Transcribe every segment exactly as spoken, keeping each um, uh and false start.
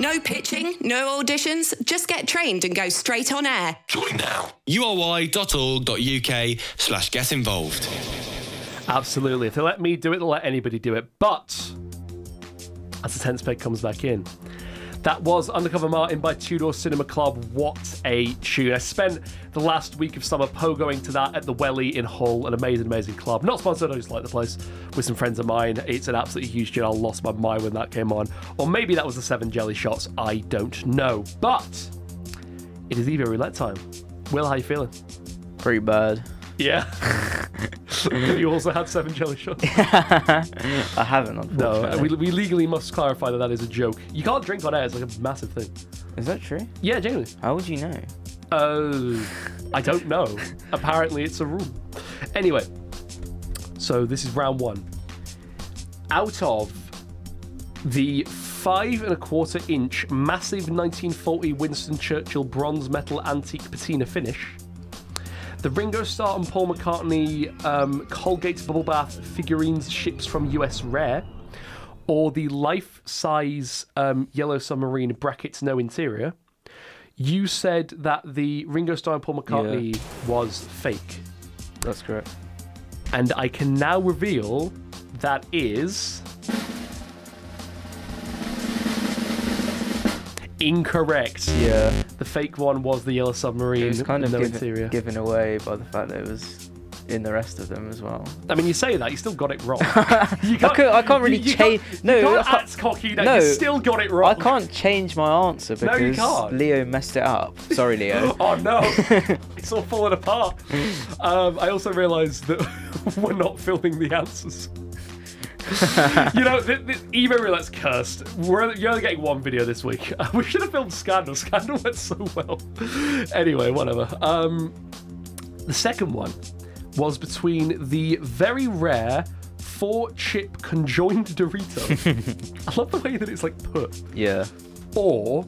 No pitching, no auditions, just get trained and go straight on air. Join now. u r y dot org dot u k slash get involved. Absolutely. If they let me do it, they'll let anybody do it. But as the tenth peg comes back in, that was Undercover Martin by Two Door Cinema Club. What a tune. I spent the last week of summer pogoing to that at the Welly in Hull, an amazing, amazing club. Not sponsored, I just like the place, with some friends of mine. It's an absolutely huge tune. I lost my mind when that came on. Or maybe that was the Seven Jelly Shots. I don't know. But it is Evo Roulette time. Will, how you feeling? Pretty bad. Yeah. You also had seven jelly shots. I haven't, unfortunately. No, we, we legally must clarify that that is a joke. You can't drink on air. It's like a massive thing. Is that true? Yeah, genuinely. How would you know? Uh, I don't know. Apparently, it's a rule. Anyway, so this is round one. Out of the five and a quarter inch massive nineteen forty Winston Churchill bronze metal antique patina finish, the Ringo Starr and Paul McCartney um, Colgate Bubble Bath figurines ships from U S Rare, or the life-size um, Yellow Submarine brackets no interior, you said that the Ringo Starr and Paul McCartney yeah. was fake. That's correct. And I can now reveal that is incorrect. Yeah. The fake one was the Yellow Submarine. It was kind of no given, interior. given away by the fact that it was in the rest of them as well. I mean, you say that, you still got it wrong. You can't, I, can't, I can't really change. No, you can't I can't, act cocky now. No, you still got it wrong. I can't change my answer because no, you can't. Leo messed it up. Sorry, Leo. Oh no, it's all falling apart. Um, I also realised that we're not filming the answers. You know, the, the Evo Roulette's cursed. We're, you're only getting one video this week. We should have filmed Scandal. Scandal went so well. Anyway, whatever. Um, the second one was between the very rare four-chip conjoined Dorito. I love the way that it's like put. Yeah. Or,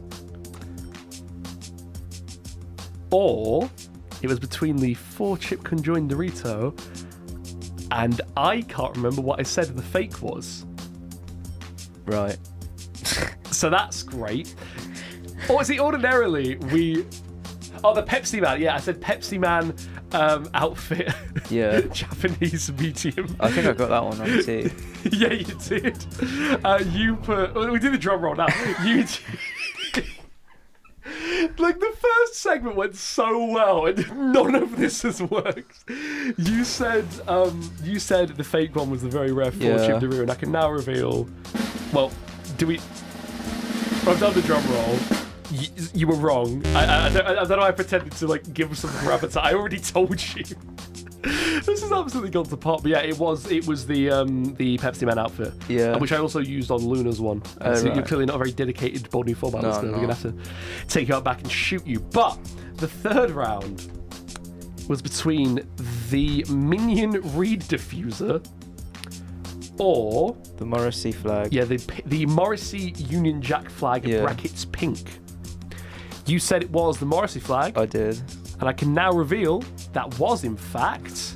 or it was between the four-chip conjoined Dorito and I can't remember what I said the fake was. Right. So that's great. Or see, ordinarily we... Oh, the Pepsi Man. Yeah, I said Pepsi Man um, outfit. Yeah. Japanese medium. I think I got that one on too. Yeah, you did. Uh, you put... Well, we did the drum roll now. You did... Like, the first segment went so well, and none of this has worked. You said, um, you said the fake one was the very rare four-chip yeah. Dorito, and I can now reveal... Well, do we... I've done the drum roll. You, you were wrong. I, I, I, don't, I don't know. I pretended to like give some gravitas. I already told you. This is absolutely gone to pot. But yeah, it was it was the um, the Pepsi Man outfit. Yeah. Which I also used on Luna's one. Oh, so right. You're clearly not a very dedicated body format No, listener. no. We're gonna have to take you out back and shoot you. But the third round was between the Minion Reed diffuser or The Morrissey flag. yeah the the Morrissey Union Jack flag Yeah. brackets pink. You said it was the Morrissey flag. I did. And I can now reveal that was, in fact...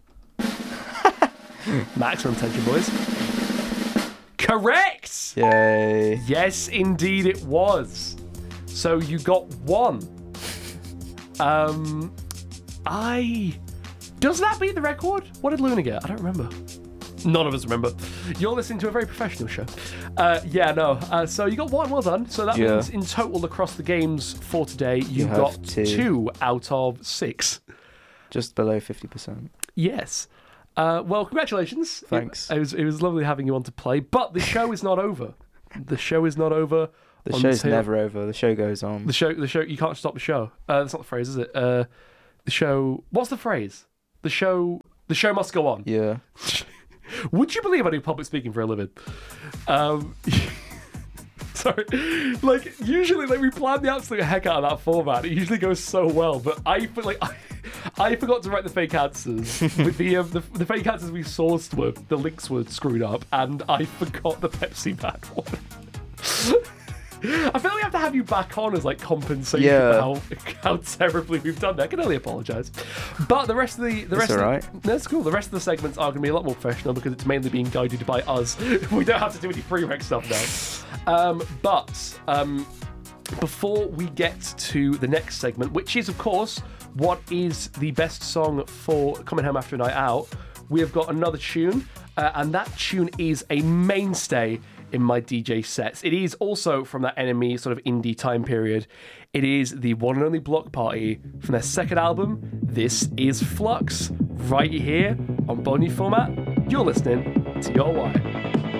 Maximum tension, boys. Correct! Yay. Yes, indeed it was. So you got one. Um, I... Does that beat the record? What did Luna get? I don't remember. None of us remember. You're listening to a very professional show. Uh, yeah, no. Uh, so you got one, well done. So that Yeah. means in total across the games for today, you, You have got two. two out of six. Just below fifty percent. Yes. Uh, well, congratulations. Thanks. It, it was it was lovely having you on to play, but the show is not over. The show is not over. The show's until- never over. The show goes on. The show. The show. You can't stop the show. Uh, that's not the phrase, is it? Uh, the show. What's the phrase? The show. The show must go on. Yeah. Would you believe I do public speaking for a living? Um, sorry. Like, usually, like, we plan the absolute heck out of that format. It usually goes so well, but I feel like I, I forgot to write the fake answers. With the, um, the the fake answers we sourced were, the links were screwed up, and I forgot the Pepsi Man one. I feel like we have to have you back on as like compensation Yeah. for how, how terribly we've done that. I can only apologise. But the rest of the the It's rest alright. of the, that's cool. The rest of the segments are going to be a lot more professional because it's mainly being guided by us. We don't have to do any pre-rec stuff now. Um, but um, before we get to the next segment, which is of course what is the best song for Coming Home After a Night Out, we have got another tune, uh, and that tune is a mainstay in my D J sets. It is also from that Enemy sort of indie time period. It is the one and only Block Party from their second album. This is Flux, right here on Bony Format. You're listening to Your Why.